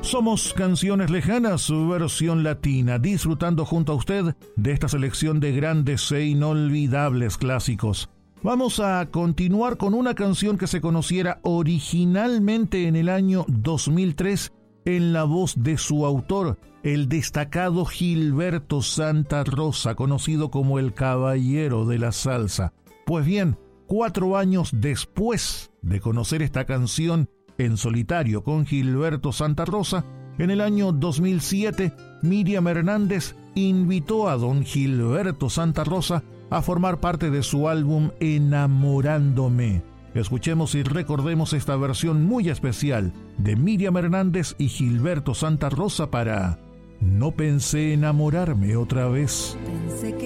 Somos Canciones Lejanas, su versión latina, disfrutando junto a usted de esta selección de grandes e inolvidables clásicos. Vamos a continuar con una canción que se conociera originalmente en el año 2003 en la voz de su autor, el destacado Gilberto Santa Rosa, conocido como el Caballero de la Salsa. Pues bien, 4 años después de conocer esta canción en solitario con Gilberto Santa Rosa, en el año 2007, Miriam Hernández invitó a don Gilberto Santa Rosa a formar parte de su álbum Enamorándome. Escuchemos y recordemos esta versión muy especial de Miriam Hernández y Gilberto Santa Rosa para No pensé enamorarme otra vez. Pensé que